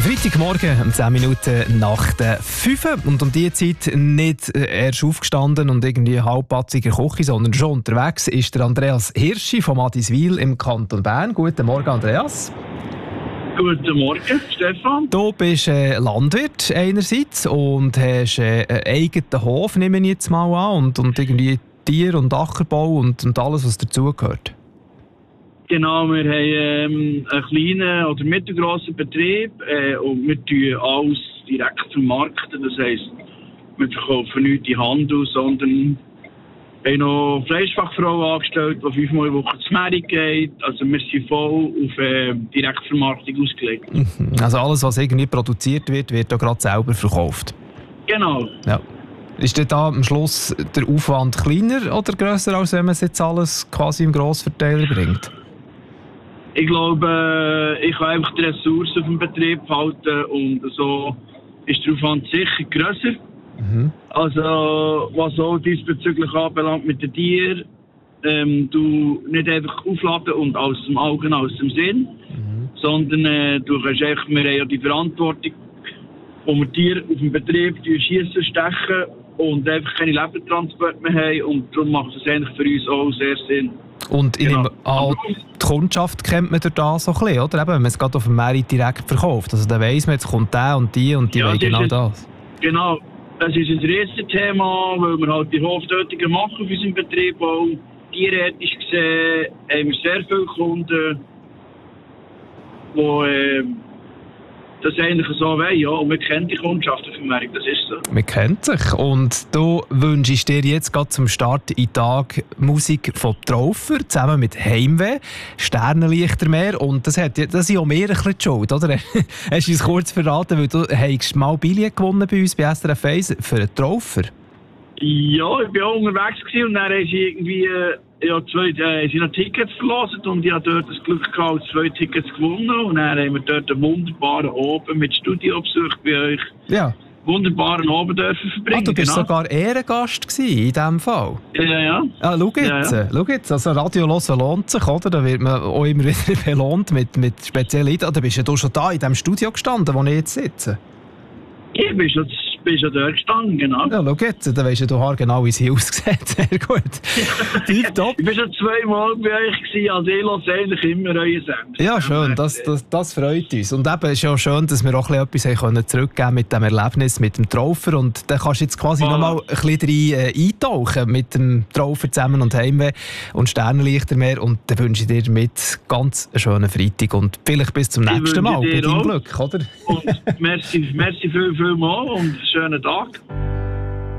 Freitagmorgen, 10 Minuten nach der 5 und um diese Zeit nicht erst aufgestanden und irgendwie halbpatziger Kochi, sondern schon unterwegs ist der Andreas Hirschi vom Adiswil im Kanton Bern. Guten Morgen, Andreas. Guten Morgen, Stefan. Du bist Landwirt einerseits und hast einen eigenen Hof, nehme ich jetzt mal an, und irgendwie Tier- und Ackerbau und alles, was dazugehört. Genau, wir haben einen kleinen oder mittelgrossen Betrieb und wir tun alles direkt vermarkten. Das heisst, wir verkaufen nicht in Handel, sondern haben noch eine Fleischfachfrau angestellt, die 5-mal in der Woche zum Markt geht. Also wir sind voll auf Direktvermarktung ausgelegt. Also alles, was irgendwie produziert wird, wird auch gerade selber verkauft? Genau. Ja. Ist denn da am Schluss der Aufwand kleiner oder grösser, als wenn man es jetzt alles quasi im Grossverteiler bringt? Ich glaube, ich kann einfach die Ressourcen auf dem Betrieb halten und so ist der Aufwand sicher grösser. Also, was auch diesbezüglich anbelangt mit den Tieren, du nicht einfach aufladen und aus dem Augen, aus dem Sinn, sondern du kannst einfach, wir haben ja die Verantwortung, wo wir Tiere auf dem Betrieb schiessen, stechen und einfach keine Lebendtransport mehr haben und darum macht es eigentlich für uns auch sehr Sinn. Und ich nehme an, die Kundschaft kennt man durch das so ein bisschen, oder? Eben, wenn man es gerade auf dem Markt direkt verkauft. Also dann weiss man, jetzt kommt der und die wollen genau das. Genau, das ist ein riesiges Thema, weil wir halt die Hoftötungen machen auf unserem Betrieb. Auch tierethisch gesehen haben wir sehr viele Kunden, die das eigentlich so wollen. Ja, und wir kennen die Kundschaft auf dem Markt, das ist so. Man kennt sich. Und du wünschst dir jetzt gerade zum Start in den Tag Musik von Traufer zusammen mit Heimweh, Sternenlichtermeer. Und das sind auch mehr ein bisschen die Schuld, oder? Hast du uns kurz verraten, weil du hast mal Billett gewonnen bei uns bei SRF 1 für einen Traufer? Ja, ich war auch unterwegs und dann haben sie irgendwie sie noch Tickets verlosen und ich habe dort das Glück gehabt, 2 Tickets gewonnen und dann haben wir dort einen wunderbaren Abend mit Studiobesuch bei euch. Ja. Wunderbaren Abend dürfen verbringen. Du bist sogar Ehrengast gewesen, in diesem Fall. Ja. Ah, schau jetzt. Also Radio hören lohnt sich, oder? Da wird man auch immer wieder belohnt mit speziellen Liedern. Oder bist du schon da in diesem Studio gestanden, wo ich jetzt sitze? Ich bin schon dort gestanden, genau. Ja, schau jetzt, dann weisst du genau, wie es hier aussieht. Sehr gut. Tipptopp. Ich war schon 2-mal bei euch gewesen, also ich höre eigentlich immer eure Sendung. Ja, schön, das freut uns. Und eben ist ja schön, dass wir auch etwas zurückgeben können mit dem Erlebnis mit dem Traufer. Und dann kannst du jetzt quasi noch mal ein bisschen rein eintauchen mit dem Traufer zusammen und Heimweh und Sternenlichtermeer. Und dann wünsche ich dir damit ganz einen schönen Freitag und vielleicht bis zum nächsten Mal bei deinem Glück, oder? Und merci viel mal und einen schönen Tag.